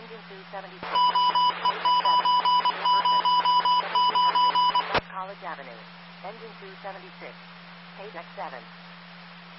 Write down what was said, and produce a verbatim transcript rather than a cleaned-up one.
Engine two seventy-six. Page seven. Person. seventeen hundred. South College Avenue. Engine two seventy-six. Page seven.